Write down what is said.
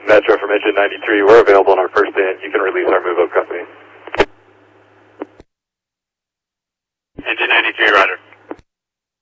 Metro from Engine 93. We're available on our first day, and you can release our move-up company. Engine 93, roger.